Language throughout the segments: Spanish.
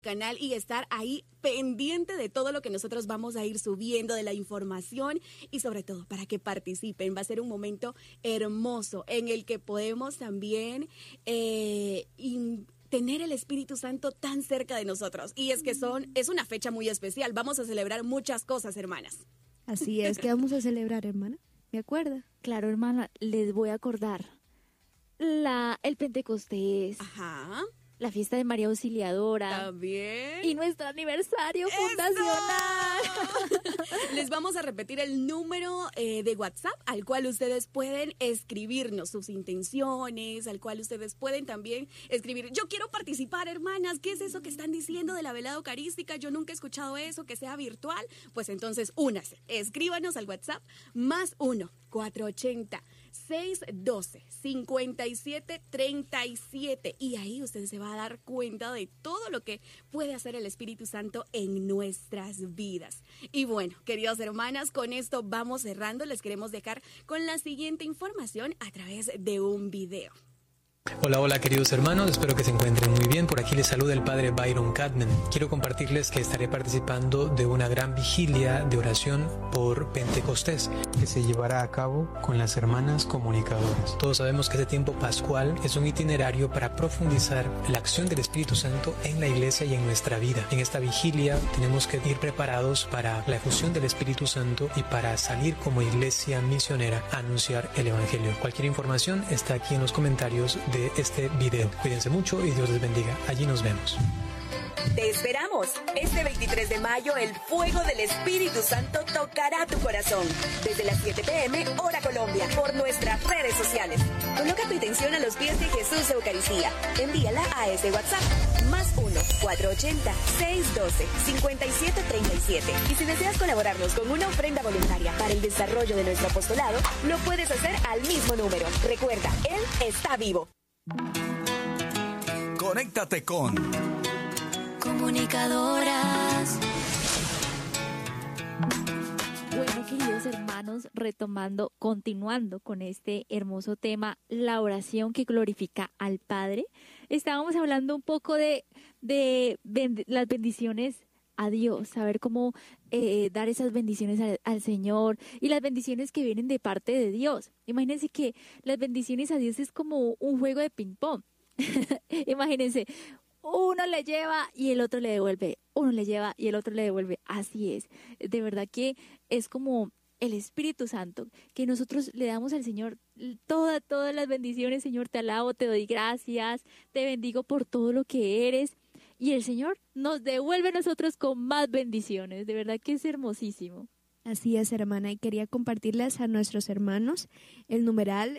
canal y estar ahí pendiente de todo lo que nosotros vamos a ir subiendo, de la información y sobre todo para que participen. Va a ser un momento hermoso en el que podemos también tener el Espíritu Santo tan cerca de nosotros. Y es que es una fecha muy especial. Vamos a celebrar muchas cosas, hermanas. Así es. ¿Qué vamos a celebrar, hermana? ¿Me acuerda? Claro, hermana, les voy a acordar. El Pentecostés. Ajá. La fiesta de María Auxiliadora. También. Y nuestro aniversario fundacional. Les vamos a repetir el número de WhatsApp al cual ustedes pueden escribirnos sus intenciones, al cual ustedes pueden también escribir. Yo quiero participar, hermanas. ¿Qué es eso que están diciendo de la velada eucarística? Yo nunca he escuchado eso, que sea virtual. Pues entonces, únase. Escríbanos al WhatsApp +1 480 612-5737 y ahí usted se va a dar cuenta de todo lo que puede hacer el Espíritu Santo en nuestras vidas. Y bueno, queridas hermanas, con esto vamos cerrando. Les queremos dejar con la siguiente información a través de un video. Hola queridos hermanos, espero que se encuentren muy bien. Por aquí les saluda el padre Byron Cadman. Quiero compartirles que estaré participando de una gran vigilia de oración por Pentecostés que se llevará a cabo con las hermanas comunicadoras. Todos sabemos que este tiempo pascual es un itinerario para profundizar la acción del Espíritu Santo en la iglesia y en nuestra vida. En esta vigilia tenemos que ir preparados para la efusión del Espíritu Santo y para salir como iglesia misionera a anunciar el Evangelio. Cualquier información está aquí en los comentarios de este video. Cuídense mucho y Dios les bendiga. Allí nos vemos. Te esperamos. Este 23 de mayo el fuego del Espíritu Santo tocará tu corazón. Desde las 7 p.m. hora Colombia, por nuestras redes sociales. Coloca tu intención a los pies de Jesús Eucaristía. Envíala a ese WhatsApp. +1 480 612 5737. Y si deseas colaborarnos con una ofrenda voluntaria para el desarrollo de nuestro apostolado, lo puedes hacer al mismo número. Recuerda, Él está vivo. Conéctate con Comunicadoras. Bueno, queridos hermanos, continuando con este hermoso tema, la oración que glorifica al Padre. Estábamos hablando un poco de las bendiciones a Dios, saber cómo dar esas bendiciones al Señor y las bendiciones que vienen de parte de Dios. Imagínense que las bendiciones a Dios es como un juego de ping-pong. Imagínense, uno le lleva y el otro le devuelve, uno le lleva y el otro le devuelve. Así es, de verdad que es como el Espíritu Santo, que nosotros le damos al Señor todas las bendiciones. Señor, te alabo, te doy gracias, te bendigo por todo lo que eres. Y el Señor nos devuelve a nosotros con más bendiciones. De verdad que es hermosísimo. Así es, hermana, y quería compartirles a nuestros hermanos el numeral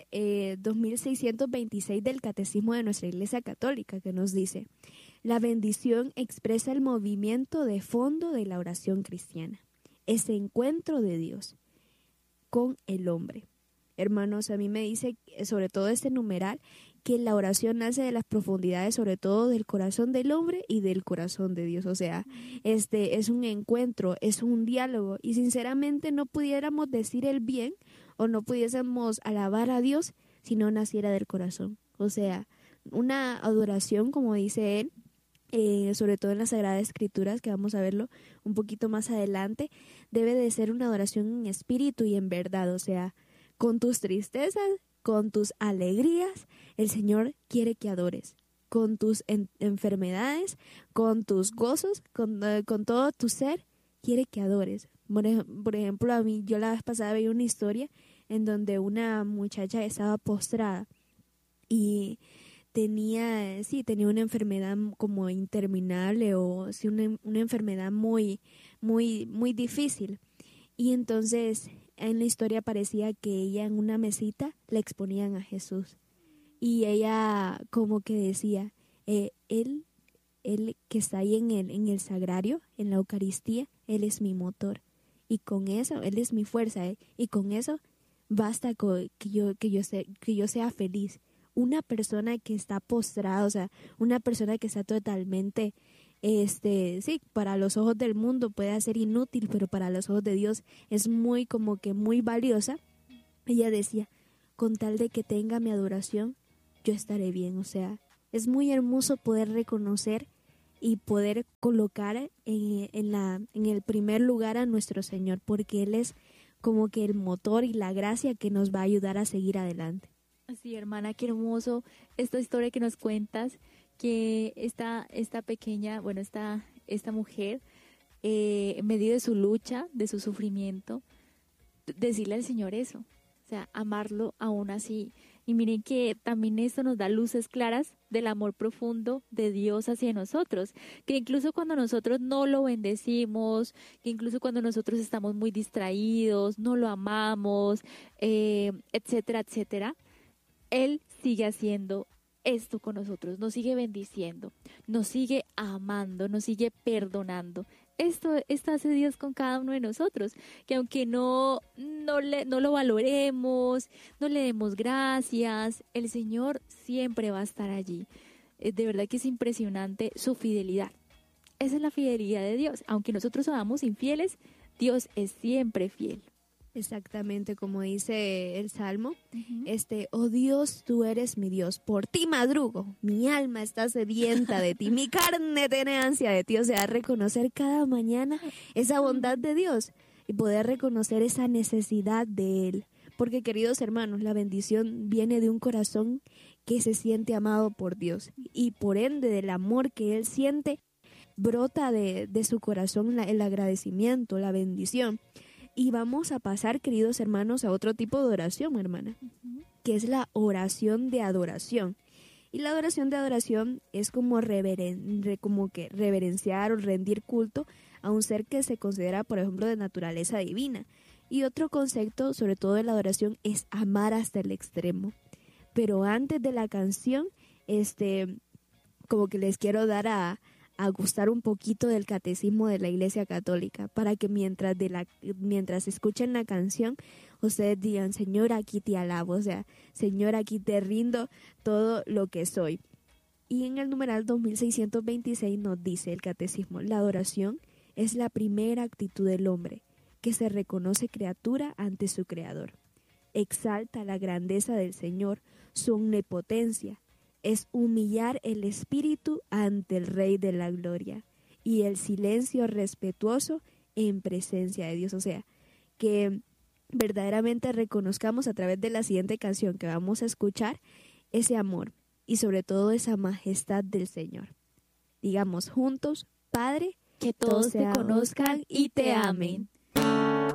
2626 del Catecismo de nuestra Iglesia Católica, que nos dice: la bendición expresa el movimiento de fondo de la oración cristiana, ese encuentro de Dios con el hombre. Hermanos, a mí me dice, sobre todo este numeral, que la oración nace de las profundidades, sobre todo del corazón del hombre y del corazón de Dios. O sea, es un encuentro, es un diálogo, y sinceramente no pudiéramos decir el bien o no pudiésemos alabar a Dios si no naciera del corazón. O sea, una adoración, como dice él, sobre todo en las Sagradas Escrituras, que vamos a verlo un poquito más adelante, debe de ser una adoración en espíritu y en verdad. O sea, con tus tristezas, con tus alegrías, el Señor quiere que adores. Con tus enfermedades, con tus gozos, con todo tu ser, quiere que adores. Por ejemplo, a mí, yo la vez pasada vi una historia en donde una muchacha estaba postrada y tenía una enfermedad como interminable, o sí, una enfermedad muy, muy, muy difícil. Y entonces en la historia parecía que ella en una mesita le exponían a Jesús. Y ella como que decía, él que está ahí en el sagrario, en la Eucaristía, Él es mi motor. Y con eso, Él es mi fuerza. Y con eso basta que yo sea feliz. Una persona que está postrada, o sea, una persona que está totalmente, sí, para los ojos del mundo puede ser inútil, pero para los ojos de Dios es muy valiosa. Ella decía, con tal de que tenga mi adoración, yo estaré bien. O sea, es muy hermoso poder reconocer y poder colocar en el primer lugar a nuestro Señor, porque Él es como que el motor y la gracia que nos va a ayudar a seguir adelante. Sí, hermana, qué hermoso esta historia que nos cuentas, que esta pequeña, bueno, esta mujer, en medio de su lucha, de su sufrimiento, decirle al Señor eso, o sea, amarlo aún así. Y miren que también esto nos da luces claras del amor profundo de Dios hacia nosotros, que incluso cuando nosotros no lo bendecimos, que incluso cuando nosotros estamos muy distraídos, no lo amamos, etcétera, etcétera, Él sigue haciendo esto con nosotros, nos sigue bendiciendo, nos sigue amando, nos sigue perdonando. Esto hace Dios con cada uno de nosotros, que aunque no lo valoremos, no le demos gracias, el Señor siempre va a estar allí. De verdad que es impresionante su fidelidad. Esa es la fidelidad de Dios. Aunque nosotros seamos infieles, Dios es siempre fiel. Exactamente como dice el Salmo, oh Dios, tú eres mi Dios, por ti madrugo, mi alma está sedienta de ti, mi carne tiene ansia de ti. O sea, reconocer cada mañana esa bondad de Dios y poder reconocer esa necesidad de Él. Porque, queridos hermanos, la bendición viene de un corazón que se siente amado por Dios, y por ende del amor que Él siente, brota de su corazón el agradecimiento, la bendición. Y vamos a pasar, queridos hermanos, a otro tipo de oración, hermana, que es la oración de adoración. Y la oración de adoración es como que reverenciar o rendir culto a un ser que se considera, por ejemplo, de naturaleza divina. Y otro concepto, sobre todo de la adoración, es amar hasta el extremo. Pero antes de la canción, como que les quiero dar a gustar un poquito del catecismo de la Iglesia Católica, para que mientras escuchen la canción, ustedes digan: Señor, aquí te alabo, o sea, Señor, aquí te rindo todo lo que soy. Y en el numeral 2626 nos dice el catecismo: la adoración es la primera actitud del hombre, que se reconoce criatura ante su Creador. Exalta la grandeza del Señor, su omnipotencia. Es humillar el espíritu ante el Rey de la Gloria y el silencio respetuoso en presencia de Dios. O sea, que verdaderamente reconozcamos a través de la siguiente canción que vamos a escuchar ese amor y sobre todo esa majestad del Señor. Digamos juntos: Padre, que todos te conozcan y te amen.